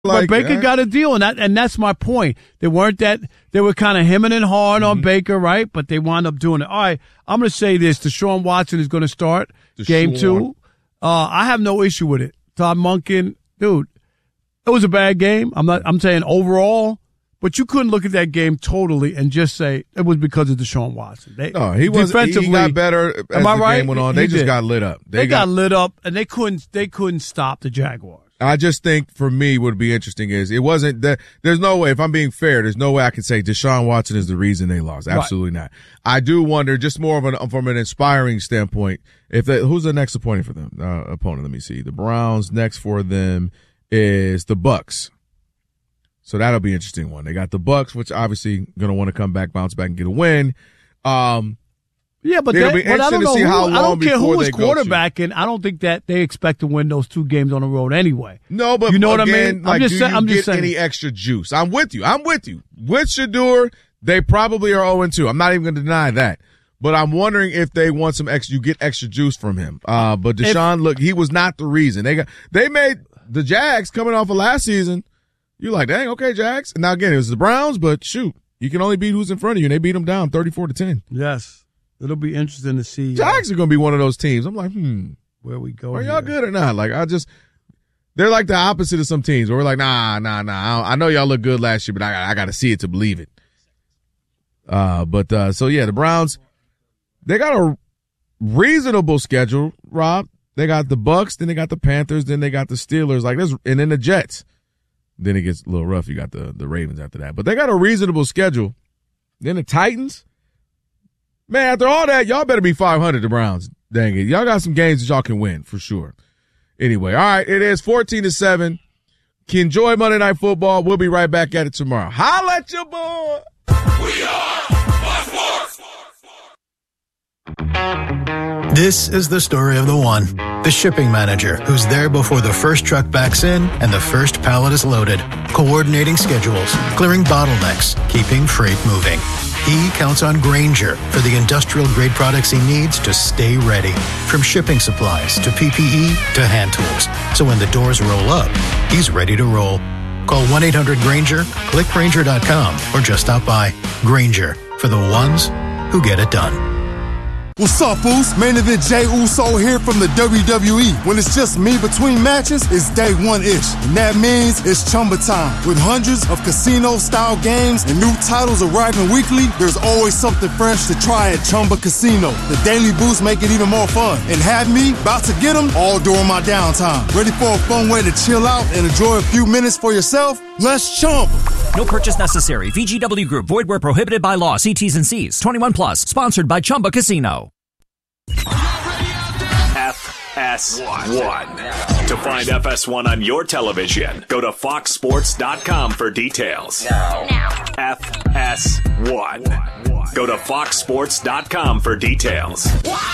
But Baker got a deal, and that's my point. They were kind of hemming and hard on Baker, right? But they wound up doing it. All right, I'm going to say this. Deshaun Watson is going to start game 2. I have no issue with it. Todd Monken, dude, it was a bad game. I'm saying overall, but you couldn't look at that game totally and just say it was because of Deshaun Watson. He got better as the game went on. They just got lit up. They got lit up, and they couldn't stop the Jaguars. I just think for me what would be interesting is it wasn't that there's no way, if I'm being fair, there's no way I can say Deshaun Watson is the reason they lost. Absolutely not. I do wonder, just more from an inspiring standpoint, who's the next opponent for them? Opponent, let me see. The Browns. Next for them is the Bucks. So that'll be an interesting one. They got the Bucks, which obviously going to want to come back, bounce back, and get a win. Yeah, but it'll be interesting to see how long I don't care who was they go quarterbacking. I don't think that they expect to win those 2 games on the road anyway. No, but you know what again, I mean? I'm just saying. Any extra juice? I'm with you. With Shedeur, they probably are 0-2. I'm not even going to deny that. But I'm wondering if they want some extra. You get extra juice from him. But Deshaun, look, he was not the reason. They made the Jags coming off of last season. You're like, dang, okay, Jags. And now again, it was the Browns, but shoot, you can only beat who's in front of you, and they beat them down 34-10. Yes. It'll be interesting to see. Jags are going to be one of those teams. I'm like, where we go? Are y'all good or not? Like, they're like the opposite of some teams where we're like, nah. I know y'all look good last year, but I got to see it to believe it. So yeah, the Browns, they got a reasonable schedule, Rob. They got the Bucks, then they got the Panthers, then they got the Steelers, like this, and then the Jets. Then it gets a little rough. You got the Ravens after that, but they got a reasonable schedule. Then the Titans. Man, after all that, y'all better be 500, the Browns. Dang it. Y'all got some games that y'all can win, for sure. Anyway, all right, it is 14-7. Enjoy Monday Night Football. We'll be right back at it tomorrow. Holla at your boy. We are Fox Sports. This is the story of the one. The shipping manager who's there before the first truck backs in and the first pallet is loaded. Coordinating schedules, clearing bottlenecks, keeping freight moving. He counts on Grainger for the industrial-grade products he needs to stay ready. From shipping supplies to PPE to hand tools. So when the doors roll up, he's ready to roll. Call 1-800-GRAINGER, click Grainger.com, or just stop by. Grainger, for the ones who get it done. What's up, Foos? Main event Jey Uso here from the WWE. When it's just me between matches, it's day one-ish. And that means it's Chumba time. With hundreds of casino-style games and new titles arriving weekly, there's always something fresh to try at Chumba Casino. The daily boosts make it even more fun. And have me about to get them all during my downtime. Ready for a fun way to chill out and enjoy a few minutes for yourself? Let's Chumba. No purchase necessary. VGW Group. Void where prohibited by law. See T's and C's. 21 plus. Sponsored by Chumba Casino. FS1. To find FS1 on your television, go to foxsports.com for details. Now. FS1. Go to foxsports.com for details.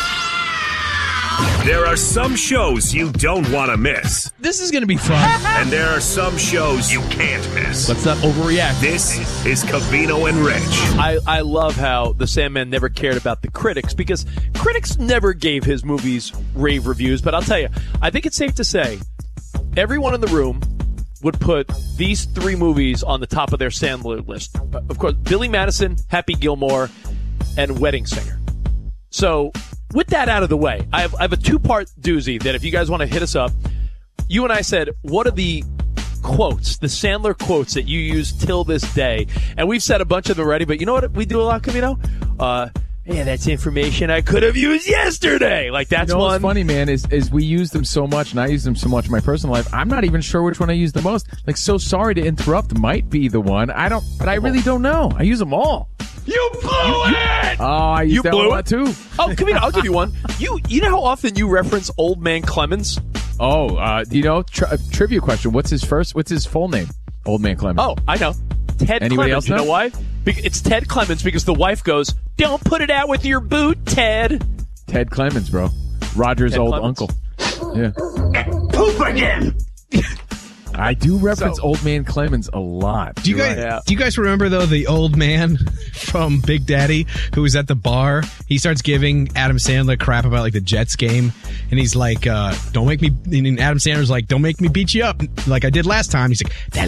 There are some shows you don't want to miss. This is going to be fun. And there are some shows you can't miss. Let's not overreact. This is Covino and Rich. I love how the Sandman never cared about the critics, because critics never gave his movies rave reviews. But I'll tell you, I think it's safe to say everyone in the room would put these 3 movies on the top of their Sandler list. Of course, Billy Madison, Happy Gilmore, and Wedding Singer. So with that out of the way, I have a 2-part doozy that if you guys want to hit us up, you and I said, what are the quotes, the Sandler quotes that you use till this day? And we've said a bunch of them already, but you know what we do a lot, Camino? Yeah, that's information I could have used yesterday. Like, that's one. What's funny, man, is we use them so much, and I use them so much in my personal life, I'm not even sure which one I use the most. Like, so sorry to interrupt might be the one. But I really don't know. I use them all. You blew it! Oh, I used that one too. Oh, come here, I'll give you one. You know how often you reference Old Man Clemens? Oh, do you know? Trivia question. What's his full name? Old Man Clemens. Oh, I know. Ted Anybody Clemens. else know? You know why? It's Ted Clemens because the wife goes, "Don't put it out with your boot, Ted." Ted Clemens, bro. Roger's Ted old Clemens. uncle. Yeah. Poop again! I do reference Old Man Clemens a lot. Do you guys remember though the old man from Big Daddy who was at the bar? He starts giving Adam Sandler crap about like the Jets game, and he's like, "Don't make me." And Adam Sandler's like, "Don't make me beat you up like I did last time." He's like, "That